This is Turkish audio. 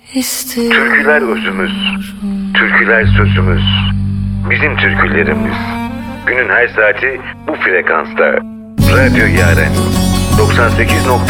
Türküler özümüz, türküler sözümüz, bizim türkülerimiz. Günün her saati bu frekansta. Radyo Yaren 98.2